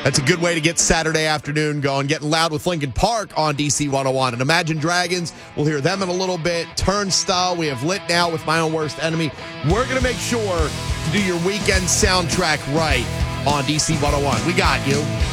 That's a good way to get Saturday afternoon going. Getting loud with Lincoln Park on DC 101. And Imagine Dragons, we'll hear them in a little bit. Turnstile, we have Lit Now with My Own Worst Enemy. We're going to make sure to do your weekend soundtrack right on DC 101. We got you.